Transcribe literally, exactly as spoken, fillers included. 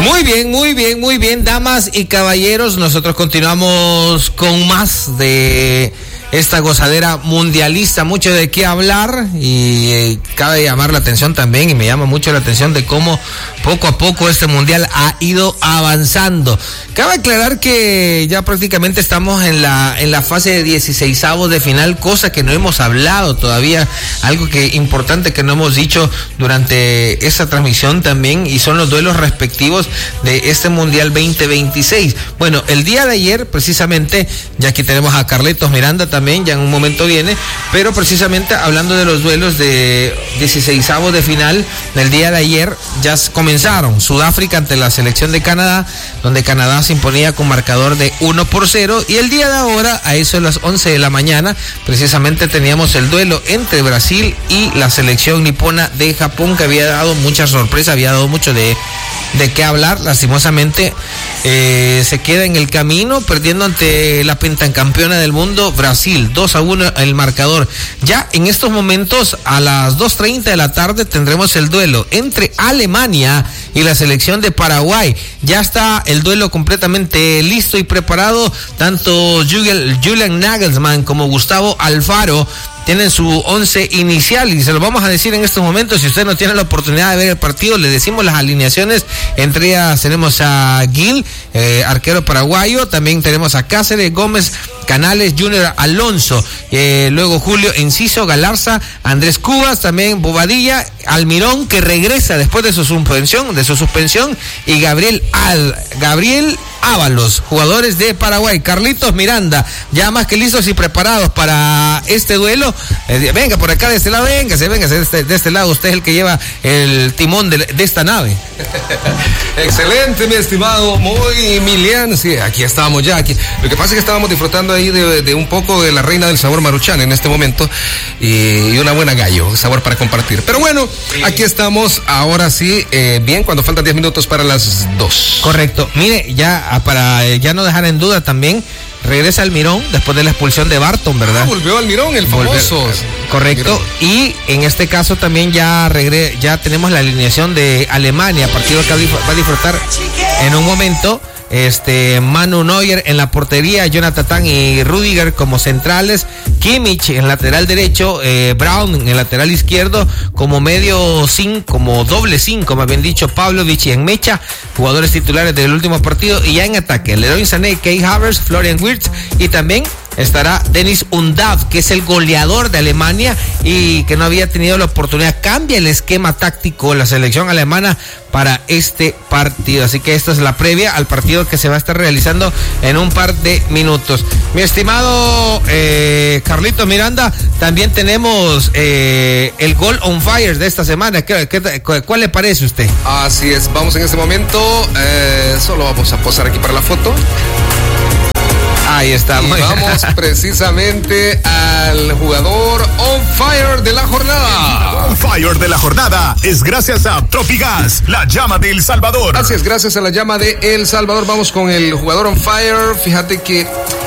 Muy bien, muy bien, muy bien, damas y caballeros, nosotros continuamos con más de esta gozadera mundialista, mucho de qué hablar y eh, cabe llamar la atención también, y me llama mucho la atención de cómo poco a poco este mundial ha ido avanzando. Cabe aclarar que ya prácticamente estamos en la en la fase de dieciseisavos de final, cosa que no hemos hablado todavía, algo que importante que no hemos dicho durante esta transmisión también, y son los duelos respectivos de este mundial veinte veintiséis. Bueno, el día de ayer precisamente, ya aquí tenemos a Carlitos Miranda también, ya en un momento viene, pero precisamente hablando de los duelos de dieciseisavos de final, el día de ayer ya comenzaron. Sudáfrica ante la selección de Canadá, donde Canadá se imponía con marcador de uno por cero, y el día de ahora, a eso de las once de la mañana, precisamente teníamos el duelo entre Brasil y la selección nipona de Japón, que había dado mucha sorpresa, había dado mucho de, de qué hablar. Lastimosamente eh, se queda en el camino, perdiendo ante la pentacampeona del mundo, Brasil, dos a uno el marcador. Ya en estos momentos, a las dos treinta de la tarde, tendremos el duelo entre Alemania y la selección de Paraguay. Ya está el duelo completamente listo y preparado. Tanto Julian Nagelsmann como Gustavo Alfaro tienen su once inicial y se lo vamos a decir en estos momentos. Si usted no tiene la oportunidad de ver el partido, le decimos las alineaciones. Entre ellas tenemos a Gil, eh, arquero paraguayo. También tenemos a Cáceres, Gómez, Canales, Junior Alonso, eh, luego Julio Enciso, Galarza, Andrés Cubas, también Bobadilla, Almirón, que regresa después de su suspensión, de su suspensión, y Gabriel Al, Gabriel Ábalos, jugadores de Paraguay. Carlitos Miranda, ya más que listos y preparados para este duelo. Eh, venga por acá de este lado, venga, venga de este, de este lado, usted es el que lleva el timón de, de esta nave. Excelente, mi estimado, muy Milian. Sí, aquí estamos ya. Aquí. Lo que pasa es que estábamos disfrutando ahí de, de un poco de la reina del sabor Maruchan en este momento, y, y una buena gallo, sabor para compartir. Pero bueno, sí, aquí estamos ahora sí, eh, bien, cuando faltan diez minutos para las dos. Correcto. Mire, ya para eh, ya no dejar en duda también, regresa Almirón después de la expulsión de Barton, ¿verdad? Ah, volvió Almirón, el famoso. Volver, correcto. Almirón. Y en este caso también ya regre, ya tenemos la alineación de Alemania, partido que va a disfrutar en un momento. Este, Manu Neuer en la portería, Jonathan Tah y Rüdiger como centrales, Kimmich en lateral derecho, eh, Brown en el lateral izquierdo, como medio cinco, como doble cinco, más bien dicho, Pavlovic y Enmecha, jugadores titulares del último partido, y ya en ataque, Leroy Sané, Kai Havertz, Florian Wirtz, y también estará Dennis Undav, que es el goleador de Alemania y que no había tenido la oportunidad. Cambia el esquema táctico la selección alemana para este partido, así que esta es la previa al partido que se va a estar realizando en un par de minutos. Mi estimado eh, Carlito Miranda, también tenemos eh, el Goal on Fire de esta semana. ¿Qué, qué, ¿Cuál le parece a usted? Así es, vamos en este momento, eh, solo vamos a posar aquí para la foto. Ahí está. Y vamos precisamente al jugador on fire de la jornada. On fire de la jornada es gracias a Tropigas, la llama de El Salvador. Así es, gracias a la llama de El Salvador. Vamos con el jugador on fire. Fíjate que